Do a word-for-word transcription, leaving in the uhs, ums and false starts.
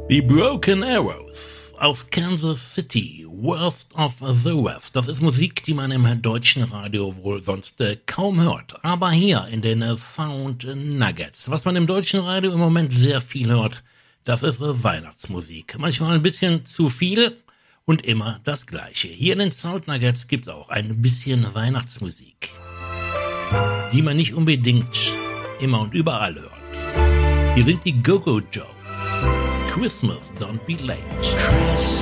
Die Broken Arrows aus Kansas City, Worst of the West. Das ist Musik, die man im deutschen Radio wohl sonst äh, kaum hört. Aber hier in den äh, Sound Nuggets, was man im deutschen Radio im Moment sehr viel hört, das ist äh, Weihnachtsmusik. Manchmal ein bisschen zu viel und immer das Gleiche. Hier in den Sound Nuggets gibt's auch ein bisschen Weihnachtsmusik, die man nicht unbedingt immer und überall hört. Hier sind die Go-Go Jones. Christmas, don't be late. Christmas.